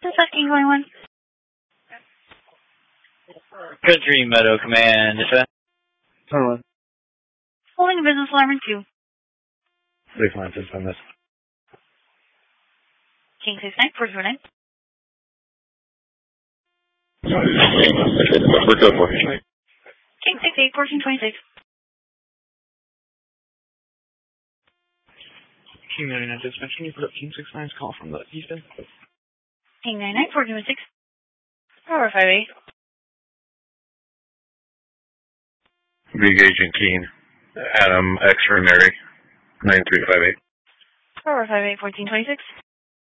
King 21. Country Meadow Command, dispatch. Turn Holding business alarm 2. 6-9, 6-9, miss. King 69, 409. We're good for it. King 68, 1426. King 99 dispatch, can you put up King 69's call from the Houston? King 99, 1426. Power 58. Big Agent Keen. Adam X-Ray Mary. 9358. Power 58, 1426.